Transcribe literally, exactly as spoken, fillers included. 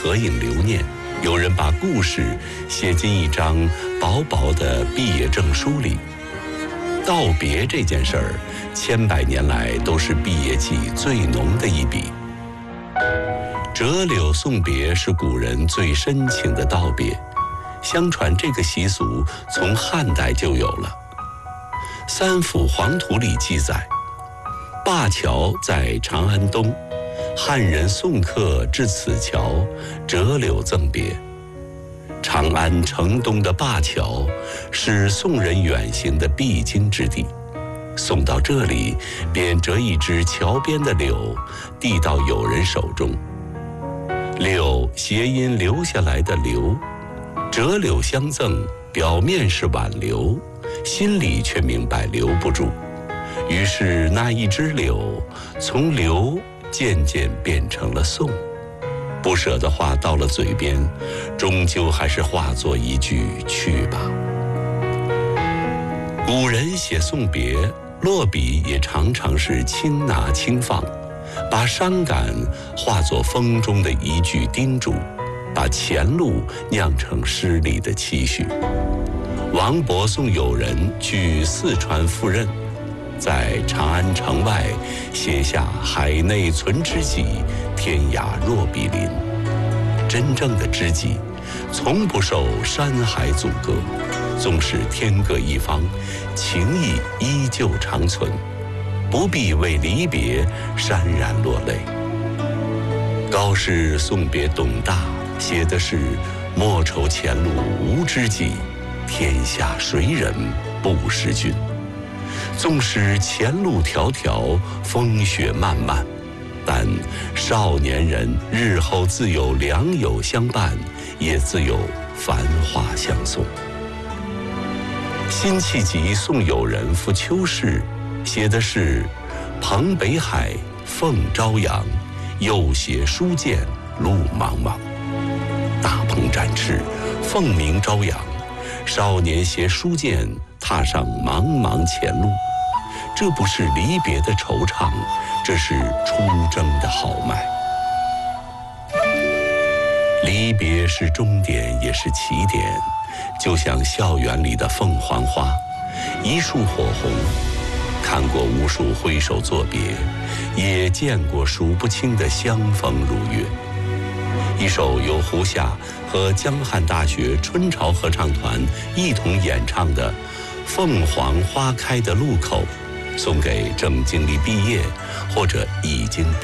合影留念，有人把故事写进一张薄薄的毕业证书里。道别这件事儿，千百年来都是毕业季最浓的一笔。折柳送别是古人最深情的道别，相传这个习俗从汉代就有了。三辅黄图里记载，灞桥在长安东，汉人送客至此桥，折柳赠别。长安城东的灞桥是宋人远行的必经之地，送到这里便折一枝桥边的柳，递到友人手中。柳谐音留下来的留，折柳相赠，表面是挽留，心里却明白留不住。于是那一枝柳从留渐渐变成了送，不舍的话到了嘴边，终究还是化作一句去吧。古人写送别，落笔也常常是轻拿轻放，把伤感化作风中的一句叮嘱，把前路酿成诗里的期许。王勃送友人去四川赴任，在长安城外写下海内存知己，天涯若比邻。真正的知己从不受山海阻隔，纵使天各一方，情谊依旧长存，不必为离别潸然落泪。高适送别董大，写的是莫愁前路无知己，天下谁人不识君。纵使前路迢迢，风雪漫漫，但少年人日后自有良友相伴，也自有繁华相送。辛弃疾送友人赴秋市，写的是蓬北海，凤朝阳，又携书剑，路茫茫。大鹏展翅，凤鸣朝阳，少年携书剑，踏上茫茫前路。这不是离别的惆怅，这是出征的豪迈。离别是终点，也是起点，就像校园里的凤凰花，一束火红。看过无数挥手作别，也见过数不清的相逢如约。一首由胡夏和江汉大学春潮合唱团一同演唱的《凤凰花开的路口》，送给正经历毕业或者已经毕业